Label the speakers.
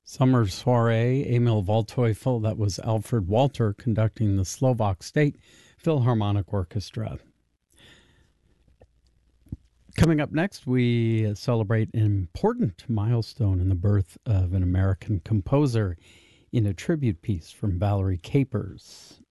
Speaker 1: Summer Soiree, Emil Waldteufel, that was Alfred Walter conducting the Slovak State Philharmonic Orchestra. Coming up next, we celebrate an important milestone in the birth of an American composer in a tribute piece from Valerie Capers.